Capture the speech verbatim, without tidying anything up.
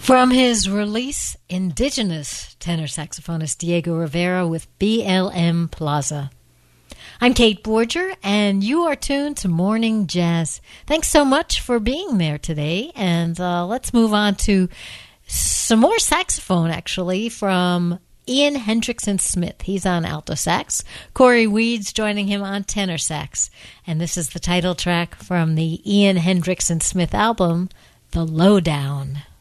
From his release, Indigenous tenor saxophonist Diego Rivera with B L M Plaza. I'm Kate Borger, and you are tuned to Morning Jazz. Thanks so much for being there today, and uh, let's move on to some more saxophone, actually, from Ian Hendrickson Smith. He's on alto sax. Corey Weeds joining him on tenor sax. And this is the title track from the Ian Hendrickson Smith album, The Lowdown.